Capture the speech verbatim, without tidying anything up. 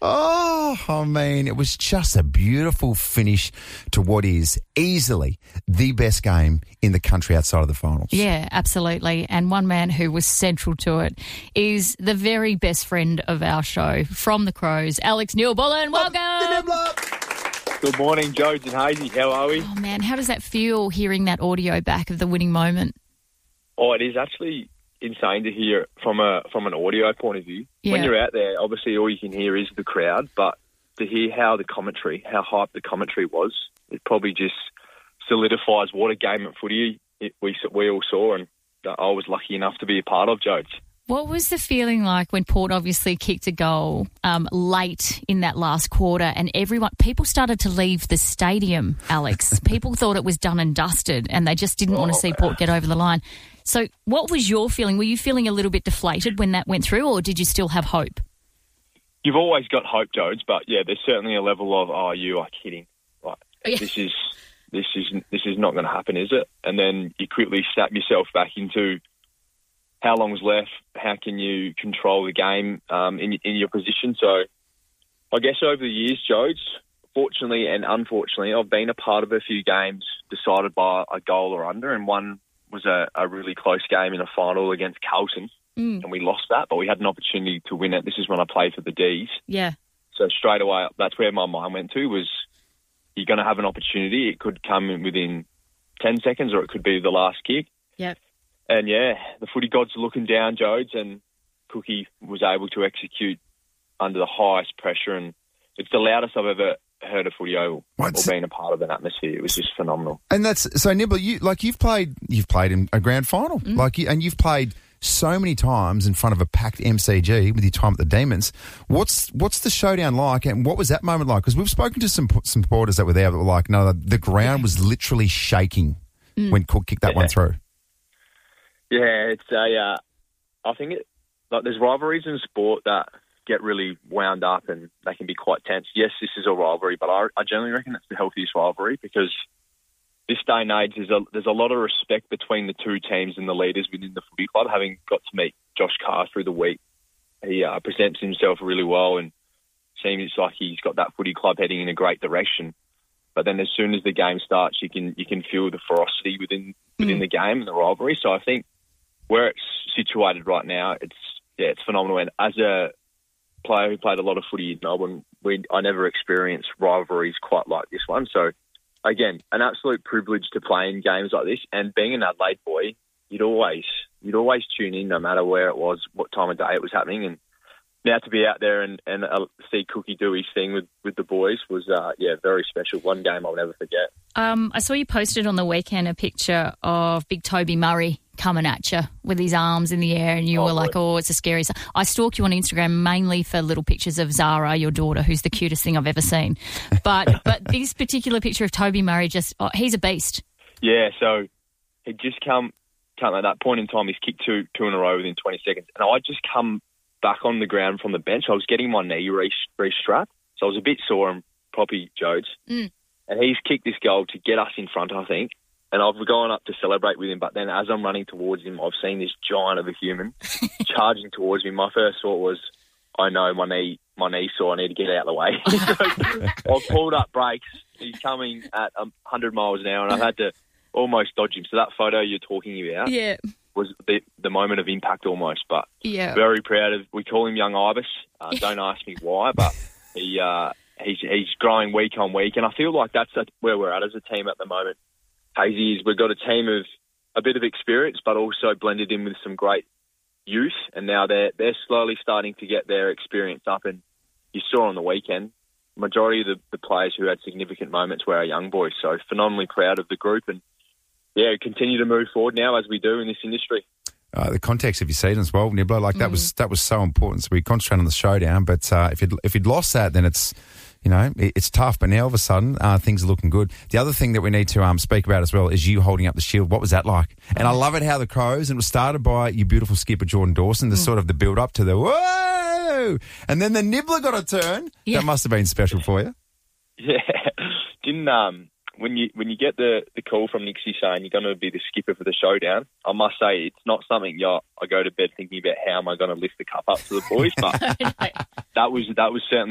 Oh, I mean, it was just a beautiful finish to what is easily the best game in the country outside of the finals. Yeah, absolutely. And one man who was central to it is the very best friend of our show from the Crows, Alex Neil-Bullen. Welcome. Good morning, Jodes and Hazy. How are we? Oh, man, how does that feel, hearing that audio back of the winning moment? Oh, it is actually insane to hear from a from an audio point of view. Yeah. When you're out there, obviously all you can hear is the crowd, but to hear how the commentary, how hyped the commentary was, it probably just solidifies what a game of footy it, we we all saw, and I was lucky enough to be a part of, Jodes. What was the feeling like when Port obviously kicked a goal um, late in that last quarter, and everyone, people started to leave the stadium, Alex? People thought it was done and dusted, and they just didn't oh. want to see Port get over the line. So what was your feeling? Were you feeling a little bit deflated when that went through, or did you still have hope? You've always got hope, Jodes, but yeah, there's certainly a level of, oh, you are kidding. Like, yeah. this is this is this is not going to happen, is it? And then you quickly snap yourself back into how long's left, how can you control the game um, in, in your position. So I guess over the years, Jodes, fortunately and unfortunately, I've been a part of a few games decided by a goal or under, and one was a, a really close game in a final against Carlton, mm. and we lost that, but we had an opportunity to win it. This is when I played for the D's. Yeah. So straight away, that's where my mind went to, was you're going to have an opportunity. It could come within ten seconds or it could be the last kick. Yeah. And, yeah, the footy gods are looking down, Jodes, and Cookie was able to execute under the highest pressure, and it's the loudest I've ever heard a footy oval What's or been a part of an atmosphere. It was just phenomenal. And that's so, Nibbler. You like you've played, you've played in a grand final, mm. like, you, and you've played so many times in front of a packed M C G with your time at the Demons. What's what's the showdown like, and what was that moment like? Because we've spoken to some some supporters that were there that were like, no, the ground was literally shaking mm. when Cook kicked that yeah. one through. Yeah, it's a. Uh, I think it like there's rivalries in sport that get really wound up and they can be quite tense. Yes, this is a rivalry, but I, I generally reckon it's the healthiest rivalry, because this day and age there's a there's a lot of respect between the two teams and the leaders within the footy club. Having got to meet Josh Carr through the week, he uh, presents himself really well and seems like he's got that footy club heading in a great direction. But then as soon as the game starts, you can you can feel the ferocity within within mm. the game and the rivalry. So I think where it's situated right now, it's yeah, it's phenomenal. And as a player who played a lot of footy in Melbourne, we I never experienced rivalries quite like this one. So again, an absolute privilege to play in games like this. And being an Adelaide boy, you'd always you'd always tune in, no matter where it was, what time of day it was happening. And now to be out there and, and uh, see Cookie do his thing with, with the boys was, uh, yeah, very special. One game I'll never forget. Um, I saw you posted on the weekend a picture of big Toby Murray coming at you with his arms in the air, and you oh, were like, oh, it's a scary... I stalk you on Instagram mainly for little pictures of Zara, your daughter, who's the cutest thing I've ever seen. But but this particular picture of Toby Murray, just oh, he's a beast. Yeah, so he'd just come, come at that point in time, he's kicked two, two in a row within twenty seconds, and I just come back on the ground from the bench. I was getting my knee re- re-strapped, so I was a bit sore and proppy, Jodes. Mm. And he's kicked this goal to get us in front, I think. And I've gone up to celebrate with him, but then as I'm running towards him, I've seen this giant of a human charging towards me. My first thought was, I know my knee, my knee sore, I need to get out of the way. So I've pulled up brakes. He's coming at one hundred miles an hour, and I've had to almost dodge him. So that photo you're talking about yeah. was the, the moment of impact almost, but yeah. very proud of. We call him Young Ibis. Uh, don't ask me why, but he uh, he's he's growing week on week, and I feel like that's where we're at as a team at the moment. Hazy is we've got a team of a bit of experience, but also blended in with some great youth, and now they're they're slowly starting to get their experience up. And you saw on the weekend, majority of the, the players who had significant moments were our young boys. So phenomenally proud of the group, and yeah, continue to move forward now as we do in this industry. Uh, the context of your season as well, Nibbler, like that mm. was that was so important. So we concentrate on the showdown, but uh, if you'd, if you'd lost that, then it's you know it, it's tough. But now all of a sudden uh, things are looking good. The other thing that we need to um, speak about as well is you holding up the shield. What was that like? And I love it how the Crows, and it was started by your beautiful skipper Jordan Dawson. The mm. sort of the build up to the whoa, and then the Nibbler got a turn. Yeah. That must have been special for you. Yeah, didn't um. When you when you get the, the call from Nixie saying you're going to be the skipper for the showdown, I must say it's not something you, I go to bed thinking about how am I going to lift the cup up to the boys, but that was that was certainly